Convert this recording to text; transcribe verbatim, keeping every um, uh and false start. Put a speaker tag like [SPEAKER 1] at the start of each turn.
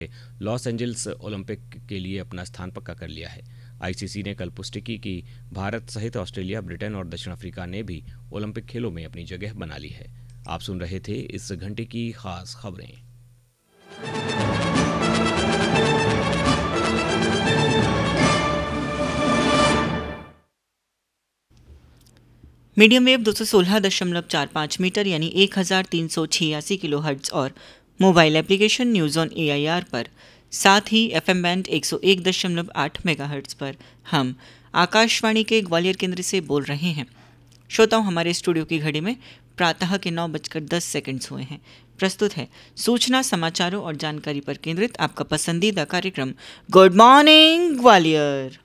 [SPEAKER 1] Los Angeles Olympic के लिए अपना स्थान पक्का कर लिया है। आईसीसी ने कल पुष्टि की कि भारत सहित ऑस्ट्रेलिया, ब्रिटेन और दक्षिण अफ्रीका ने भी ओलंपिक खेलों में अपनी जगह बना ली है। आप सुन रहे थे इस घंटे की खास खबरें।
[SPEAKER 2] मीडियम वेव दो सौ सोलह दशमलव चार पाँच मीटर यानी एक हज़ार तीन सौ छियासी किलो हर्ट्ज और mobile application news on AIR पर, साथ ही एफएम बैंड एक सौ एक दशमलव आठ मेगाहर्ट्ज पर हम आकाशवाणी के ग्वालियर केंद्र से बोल रहे हैं। श्रोताओं, हमारे स्टूडियो की घड़ी में प्रातः के नौ बजकर दस सेकंड्स हुए हैं। प्रस्तुत है सूचना, समाचारों और जानकारी पर केंद्रित आपका पसंदीदा कार्यक्रम गुड मॉर्निंग ग्वालियर।